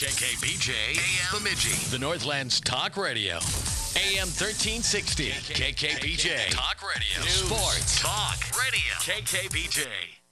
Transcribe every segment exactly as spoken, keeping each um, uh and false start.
K K B J, A M Bemidji, the Northland's Talk Radio. A M thirteen sixty, K K B J, Talk Radio. News, Sports, Talk Radio, K K B J.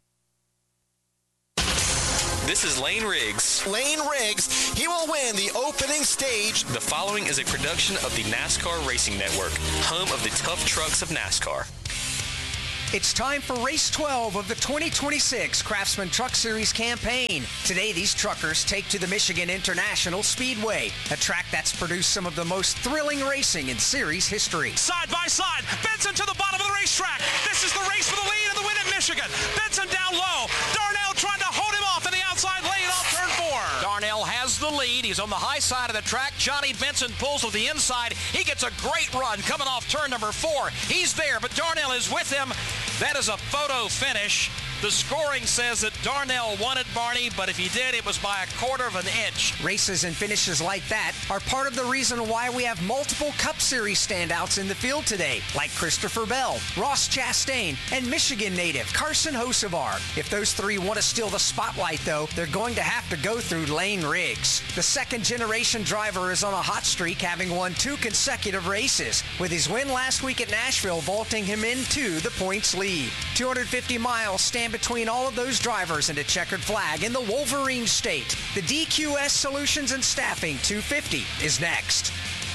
This is Lane Riggs. Lane Riggs, he will win the opening stage. The following is a production of the NASCAR Racing Network, home of the tough trucks of NASCAR. It's time for Race twelve of the twenty twenty-six Craftsman Truck Series campaign. Today, these truckers take to the Michigan International Speedway, a track that's produced some of the most thrilling racing in series history. Side by side, Benson to the bottom of the racetrack. This is the race for the lead and the win at Michigan. Benson down low. Darnell trying to hold him off in the outside lane off turn four. Darnell has the lead. He's on the high side of the track. Johnny Benson pulls to the inside. He gets a great run coming off turn number four. He's there, but Darnell is with him. That is a photo finish. The scoring says that Darnell won it, Barney, but if he did, it was by a quarter of an inch. Races and finishes like that are part of the reason why we have multiple Cup Series standouts in the field today, like Christopher Bell, Ross Chastain, and Michigan native Carson Hocevar. If those three want to steal the spotlight, though, they're going to have to go through Lane Riggs. The second-generation driver is on a hot streak, having won two consecutive races, with his win last week at Nashville vaulting him into the points lead. two hundred fifty miles stand between all of those drivers and a checkered flag in the Wolverine State. The D Q S Solutions and Staffing two fifty is next.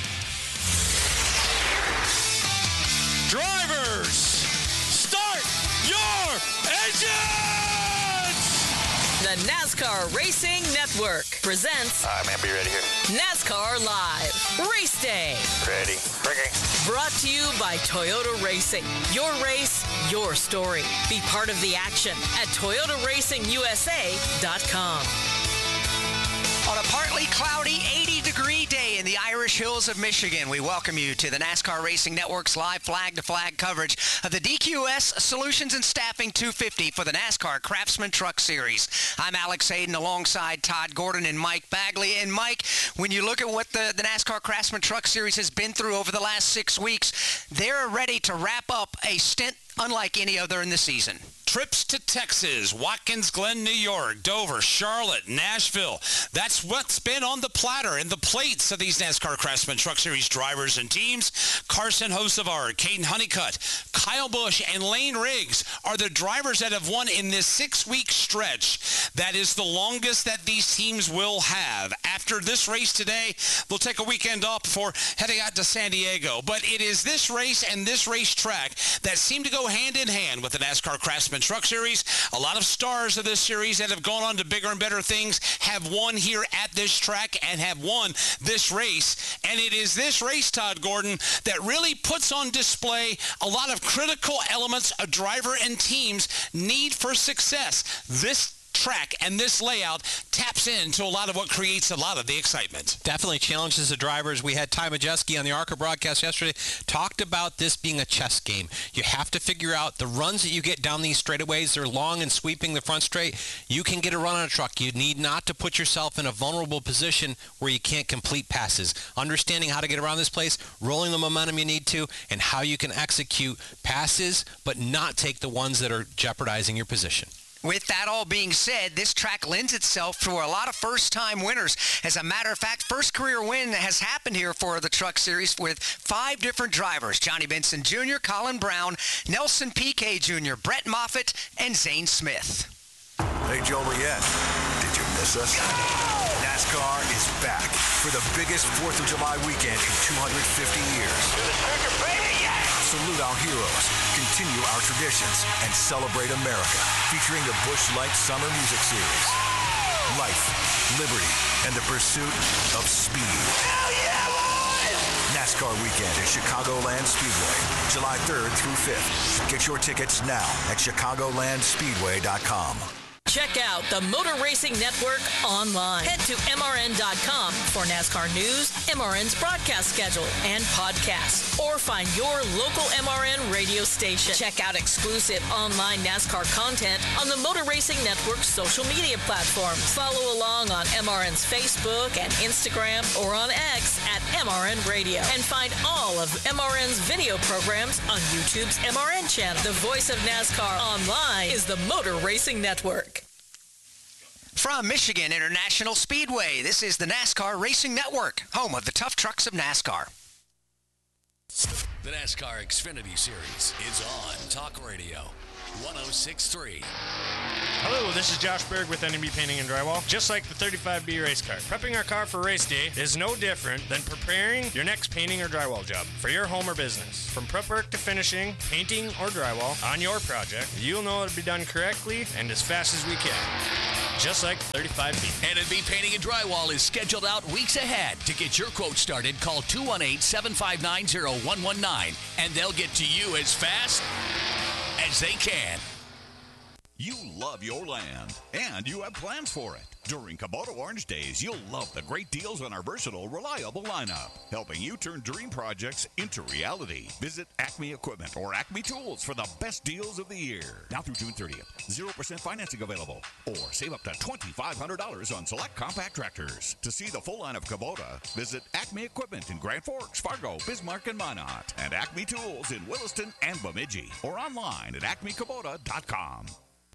Drivers, start your engines! The NASCAR Racing Network presents All right, man, be ready here. NASCAR Live Race Day. Ready. Bringing. Brought to you by Toyota Racing. Your race, your story. Be part of the action at Toyota Racing U S A dot com. On a partly cloudy eighty degree day in the Irish Hills of Michigan, we welcome you to the NASCAR Racing Network's live flag-to-flag coverage of the D Q S Solutions and Staffing two fifty for the NASCAR Craftsman Truck Series. I'm Alex Hayden alongside Todd Gordon and Mike Bagley. And Mike, when you look at what the, the NASCAR Craftsman Truck Series has been through over the last six weeks, they're ready to wrap up a stint unlike any other in the season. Trips to Texas, Watkins Glen, New York, Dover, Charlotte, Nashville. That's what's been on the platter and the plates of these NASCAR Craftsman Truck Series drivers and teams. Carson Hocevar, Caden Honeycutt, Kyle Busch, and Lane Riggs are the drivers that have won in this six-week stretch. That is the longest that these teams will have. After this race today, they'll take a weekend off before heading out to San Diego. But it is this race and this racetrack that seem to go hand in hand with the NASCAR Craftsman Truck Series. A lot of stars of this series that have gone on to bigger and better things have won here at this track and have won this race. And it is this race, Todd Gordon, that really puts on display a lot of critical elements a driver and teams need for success. This track and this layout taps into a lot of what creates a lot of the excitement. Definitely challenges the drivers. We had Ty Majeski on the ARCA broadcast yesterday, talked about this being a chess game. You have to figure out the runs that you get down these straightaways. They're long and sweeping the front straight. You can get a run on a truck. You need not to put yourself in a vulnerable position where you can't complete passes. Understanding how to get around this place, rolling the momentum you need to, and how you can execute passes but not take the ones that are jeopardizing your position. With that all being said, this track lends itself for a lot of first-time winners. As a matter of fact, first career win has happened here for the Truck Series with five different drivers: Johnny Benson Junior, Colin Brown, Nelson Piquet Junior, Brett Moffitt, and Zane Smith. Hey, Joliet, did you miss us? NASCAR is back for the biggest fourth of July weekend in two hundred fifty years. Salute our heroes, continue our traditions, and celebrate America, featuring the Busch Light Summer Music Series. Life, liberty, and the pursuit of speed. Hell yeah, boys! NASCAR weekend at Chicagoland Speedway, July third through fifth. Get your tickets now at chicagoland speedway dot com. Check out the Motor Racing Network online. Head to M R N dot com for NASCAR news, M R N's broadcast schedule, and podcasts. Or find your local M R N radio station. Check out exclusive online NASCAR content on the Motor Racing Network's social media platforms. Follow along on M R N's Facebook and Instagram or on X at M R N Radio. And find all of M R N's video programs on YouTube's M R N channel. The voice of NASCAR online is the Motor Racing Network. From Michigan International Speedway, this is the NASCAR Racing Network, home of the tough trucks of NASCAR. The NASCAR Xfinity Series is on Talk Radio one oh six point three. Hello, this is Josh Berg with N M B Painting and Drywall. Just like the thirty-five B race car, prepping our car for race day is no different than preparing your next painting or drywall job for your home or business. From prep work to finishing, painting or drywall on your project, you'll know it'll be done correctly and as fast as we can. Just like thirty-five B. N M B Painting and Drywall is scheduled out weeks ahead. To get your quote started, call two one eight, seven five nine, zero one one nine, and they'll get to you as fast as they can. You love your land, and you have plans for it. During Kubota Orange Days, you'll love the great deals on our versatile, reliable lineup, helping you turn dream projects into reality. Visit Acme Equipment or Acme Tools for the best deals of the year. Now through June thirtieth, zero percent financing available, or save up to twenty-five hundred dollars on select compact tractors. To see the full line of Kubota, visit Acme Equipment in Grand Forks, Fargo, Bismarck, and Minot, and Acme Tools in Williston and Bemidji, or online at acme kubota dot com.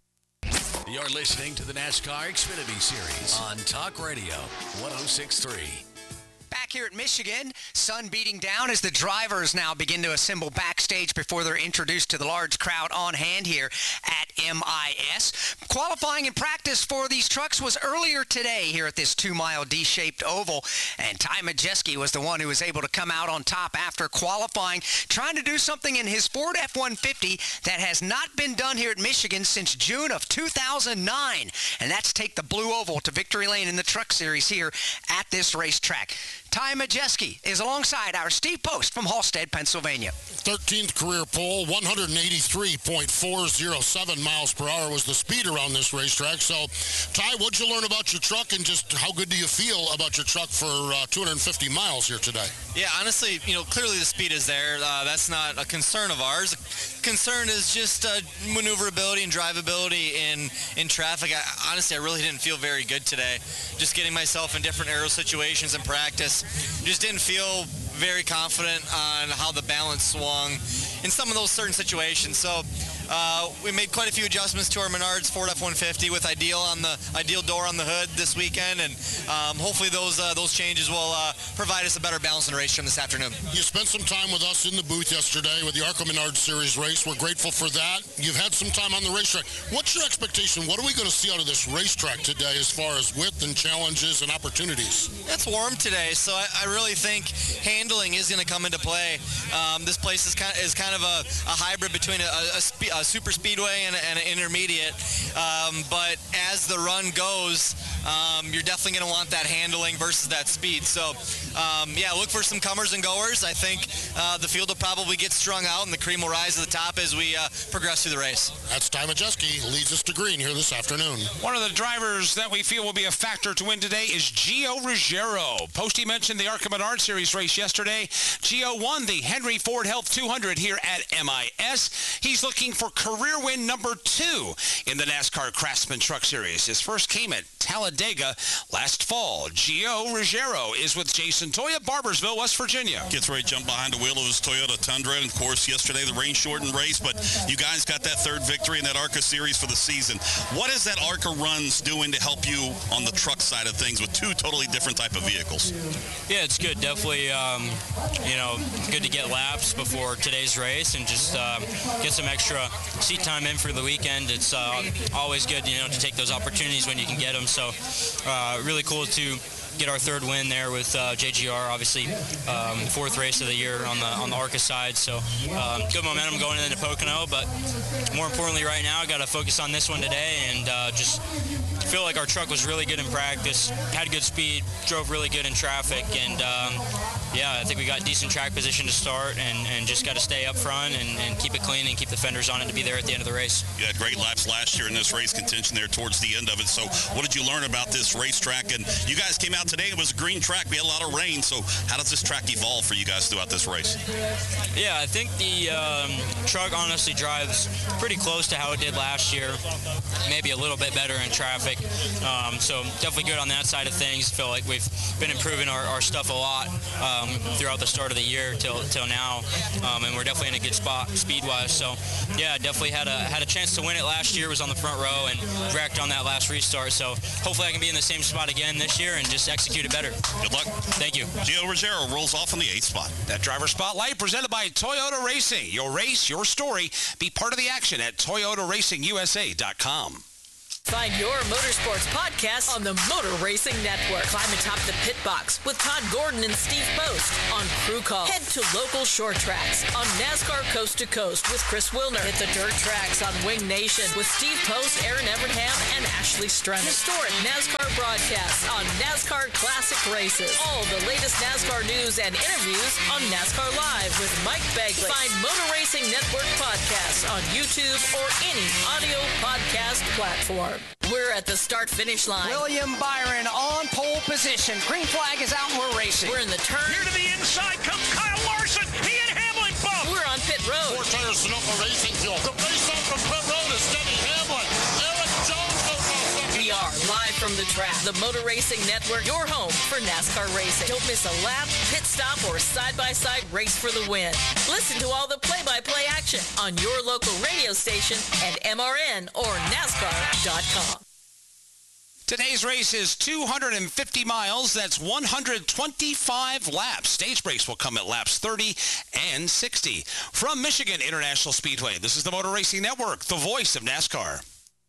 You're listening to the NASCAR Xfinity Series on Talk Radio one oh six point three. Back here at Michigan, sun beating down as the drivers now begin to assemble backstage before they're introduced to the large crowd on hand here at M I S. Qualifying and practice for these trucks was earlier today here at this two-mile D-shaped oval, and Ty Majeski was the one who was able to come out on top after qualifying, trying to do something in his Ford F one fifty that has not been done here at Michigan since June of two thousand nine, and that's take the blue oval to victory lane in the Truck Series here at this racetrack. Ty Majeski is alongside our Steve Post from Halstead, Pennsylvania. thirteenth career pole, one eighty-three point four oh seven miles per hour was the speed around this racetrack. So, Ty, what'd you learn about your truck, and just how good do you feel about your truck for uh, two hundred fifty miles here today? Yeah, honestly, you know, clearly the speed is there. Uh, that's not a concern of ours. Concern is just uh, maneuverability and drivability in in traffic. I, honestly, I really didn't feel very good today. Just getting myself in different aero situations in practice. Just didn't feel very confident on how the balance swung in some of those certain situations. So uh, we made quite a few adjustments to our Menards Ford F one fifty with Ideal on the Ideal door on the hood this weekend, and um, hopefully those uh, those changes will uh, provide us a better balance in the race trim this afternoon. You spent some time with us in the booth yesterday with the ARCA Menard Series race. We're grateful for that. You've had some time on the racetrack. What's your expectation? What are we going to see out of this racetrack today as far as width and challenges and opportunities? It's warm today, so I, I really think handling is going to come into play. Um, this place is kind of, is kind of a, a hybrid between a, a, spe- a super speedway and, and an intermediate. Um, but as the run goes, um, you're definitely going to want that handling versus that speed. So, um, yeah, look for some comers and goers. I think uh, the field will probably get strung out, and the cream will rise to the top as we uh, progress through the race. That's Ty Majeski, leads us to green here this afternoon. One of the drivers that we feel will be a factor to win today is Gio Ruggiero. Posty mentioned the ARCA Menard Series race yesterday. Gio won the Henry Ford Health two hundred here at M I S. He's looking for career win number two in the NASCAR Craftsman Truck Series. His first came at Talladega last fall. Gio Ruggiero is with Jason Toya, Barbersville, West Virginia. Gets ready to jump behind the wheel of his Toyota Tundra, and of course yesterday the rain-shortened race, but you guys got that third victory in that ARCA Series for the season. What is that ARCA runs doing to help you on the truck side of things with two totally different type of vehicles? Yeah, it's good. Definitely, um, you know, good to get laps before today's race and just uh, get some extra seat time in for the weekend. It's uh, always good, you know, to take those opportunities when you can get them. So uh, really cool to get our third win there with uh, J G R, obviously um, fourth race of the year on the on the ARCA side. So um, good momentum going into Pocono, but more importantly right now I got to focus on this one today and uh, just feel like our truck was really good in practice, had good speed, drove really good in traffic, and um, yeah, I think we got decent track position to start and, and just got to stay up front and, and keep it clean and keep the fenders on it to be there at the end of the race. You had great laps last year in this race contention there towards the end of it. So what did you learn about this racetrack? And you guys came out today, it was a green track, we had a lot of rain, so how does this track evolve for you guys throughout this race? Yeah, I think the um, truck honestly drives pretty close to how it did last year, maybe a little bit better in traffic. Um, so definitely good on that side of things. Feel like we've been improving our, our stuff a lot. Uh, um, throughout the start of the year till till now, um, and we're definitely in a good spot speed-wise. So, yeah, definitely had a had a chance to win it last year. Was on the front row and wrecked on that last restart. So hopefully I can be in the same spot again this year and just execute it better. Good luck. Thank you. Gio Ruggiero rolls off in the eighth spot. That driver spotlight presented by Toyota Racing. Your race, your story. Be part of the action at Toyota Racing U S A dot com. Find your motorsports podcast on the Motor Racing Network. Climb atop the pit box with Todd Gordon and Steve Post on Crew Call. Head to local short tracks on NASCAR Coast to Coast with Chris Wilner. Hit the dirt tracks on Wing Nation with Steve Post, Aaron Evernham, and Ashley Strennan. Historic NASCAR broadcasts on NASCAR Classic Races. All the latest NASCAR news and interviews on NASCAR Live with Mike Begley. Find Motor Racing Network podcasts on YouTube or any audio podcast platform. We're at the start-finish line. William Byron on pole position. Green flag is out and we're racing. We're in the turn. Here to the inside comes Kyle Larson. He and Hamlin bump. We're on pit road. Four tires Sunoco Racing Fuel. The race out from pit road is Denny Hamlin. Eric Jones goes on second. We are live from the track. The Motor Racing Network, your home for NASCAR racing. Don't miss a lap, pit stop, or side-by-side race for the win. Listen to all the play-by-play action on your local radio station at M R N or NASCAR dot com. Today's race is two hundred fifty miles. That's one hundred twenty-five laps. Stage breaks will come at laps thirty and sixty. From Michigan International Speedway, this is the Motor Racing Network, the voice of NASCAR.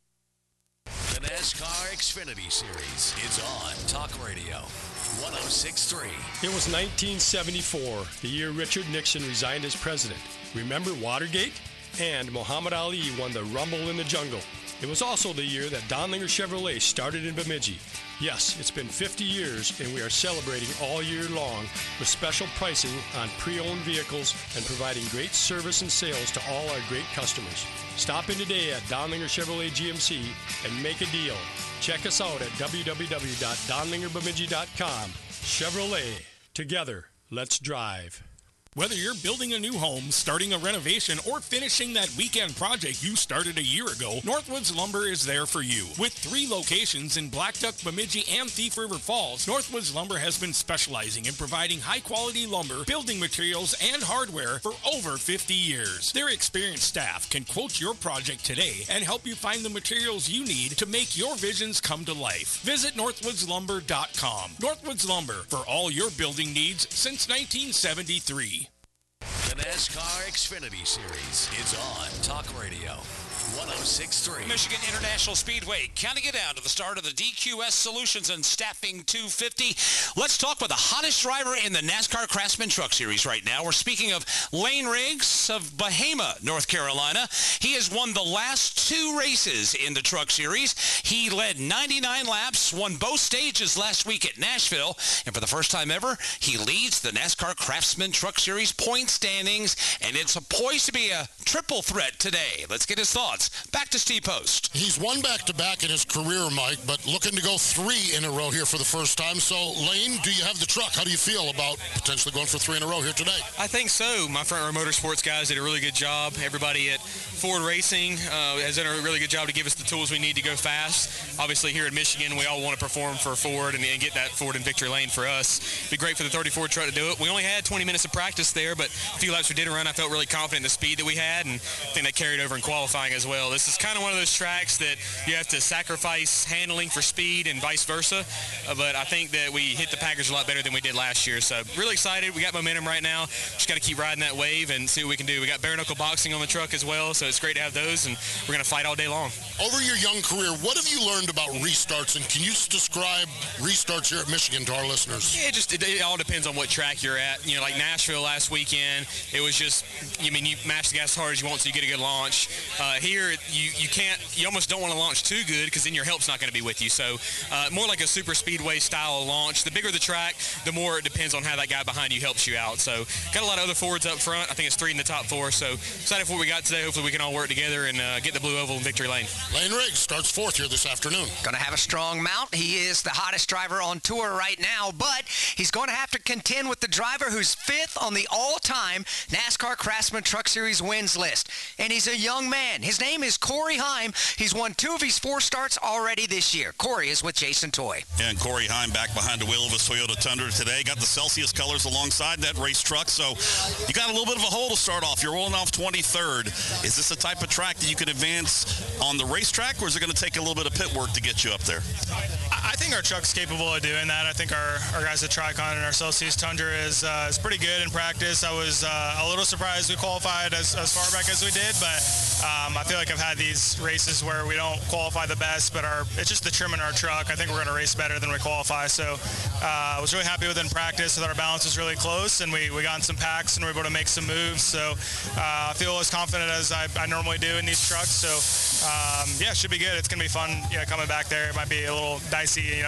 The NASCAR Xfinity Series is on Talk Radio one oh six point three. It was nineteen seventy-four, the year Richard Nixon resigned as president. Remember Watergate? And Muhammad Ali won the Rumble in the Jungle. It was also the year that Donlinger Chevrolet started in Bemidji. Yes, it's been fifty years, and we are celebrating all year long with special pricing on pre-owned vehicles and providing great service and sales to all our great customers. Stop in today at Donlinger Chevrolet G M C and make a deal. Check us out at w w w dot donlinger bemidji dot com. Chevrolet. Together, let's drive. Whether you're building a new home, starting a renovation, or finishing that weekend project you started a year ago, Northwoods Lumber is there for you. With three locations in Blackduck, Bemidji, and Thief River Falls, Northwoods Lumber has been specializing in providing high-quality lumber, building materials, and hardware for over fifty years. Their experienced staff can quote your project today and help you find the materials you need to make your visions come to life. Visit northwoods lumber dot com. Northwoods Lumber, for all your building needs since nineteen seventy-three. The NASCAR Xfinity Series is on Talk Radio one oh six point three. Michigan International Speedway counting it down to the start of the D Q S Solutions and Staffing two fifty. Let's talk with the hottest driver in the NASCAR Craftsman Truck Series right now. We're speaking of Lane Riggs of Bahama, North Carolina. He has won the last two races in the Truck Series. He led ninety-nine laps, won both stages last week at Nashville, and for the first time ever, he leads the NASCAR Craftsman Truck Series point standings, and it's poised to be a triple threat today. Let's get his thoughts. Back to Steve Post. He's won back-to-back in his career, Mike, but looking to go three in a row here for the first time. So, Lane, do you have the truck? How do you feel about potentially going for three in a row here today? I think so. My front row motorsports guys did a really good job. Everybody at Ford Racing uh, has done a really good job to give us the tools we need to go fast. Obviously, here in Michigan, we all want to perform for Ford and, and get that Ford in victory lane for us. It'd be great for the thirty-four truck to do it. We only had twenty minutes of practice there, but a few laps we did run, I felt really confident in the speed that we had, and I think that carried over in qualifying as well. This is kind of one of those tracks that you have to sacrifice handling for speed and vice versa, uh, but I think that we hit the package a lot better than we did last year. So really excited. We got momentum right now. Just got to keep riding that wave and see what we can do. We got bare knuckle boxing on the truck as well, so it's great to have those, and we're going to fight all day long. Over your young career, what have you learned about restarts, and can you describe restarts here at Michigan to our listeners? Yeah, it just it, it all depends on what track you're at. You know, like Nashville last weekend, it was just, I mean, you mash the gas as hard as you want so you get a good launch. Uh, here, you, you can't, you almost don't want to launch too good because then your help's not going to be with you. So uh, more like a super speedway style launch. The bigger the track, the more it depends on how that guy behind you helps you out. So got a lot of other Fords up front. I think it's three in the top four. So excited for what we got today. Hopefully we can can all work together and uh, get the blue oval in victory lane. Lane Riggs starts fourth here this afternoon. Going to have a strong mount. He is the hottest driver on tour right now, but he's going to have to contend with the driver who's fifth on the all-time NASCAR Craftsman Truck Series wins list. And he's a young man. His name is Corey Heim. He's won two of his four starts already this year. Corey is with Jason Toy. And Corey Heim back behind the wheel of his Toyota Tundra today. Got the Celsius colors alongside that race truck, so you got a little bit of a hole to start off. You're rolling off twenty-third. Is this the type of track that you can advance on the racetrack, or is it going to take a little bit of pit work to get you up there? I think our truck's capable of doing that. I think our, our guys at Tricon and our Celsius Tundra is uh, is pretty good in practice. I was uh, a little surprised we qualified as, as far back as we did, but um, I feel like I've had these races where we don't qualify the best, but our it's just the trim in our truck. I think we're going to race better than we qualify. So uh, I was really happy with in practice that our balance was really close, and we, we got in some packs and we were able to make some moves. So uh, I feel as confident as I, I normally do in these trucks. So um, yeah, it should be good. It's going to be fun yeah, coming back there. It might be a little dicey, you know,